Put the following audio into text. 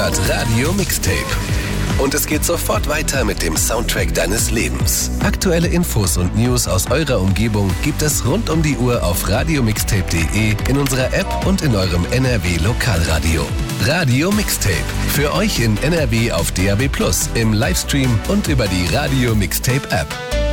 hört Radio Mixtape. Und es geht sofort weiter mit dem Soundtrack deines Lebens. Aktuelle Infos und News aus eurer Umgebung gibt es rund um die Uhr auf radiomixtape.de, in unserer App und in eurem NRW Lokalradio. Radio Mixtape. Für euch in NRW auf DAB+, im Livestream und über die Radio Mixtape App.